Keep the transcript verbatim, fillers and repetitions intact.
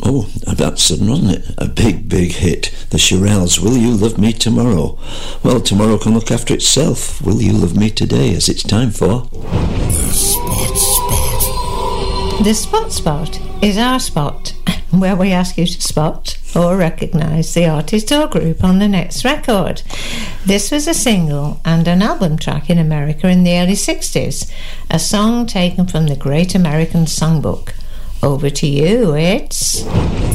Oh, that's sudden, wasn't it? A big, big hit. The Shirelles, Will You Love Me Tomorrow? Well, tomorrow can look after itself. Will you love me today, as it's time for... The Spot Spot. The Spot Spot is our spot, where we ask you to spot or recognise the artist or group on the next record. This was a single and an album track in America in the early sixties, a song taken from the Great American Songbook. Over to you, it's...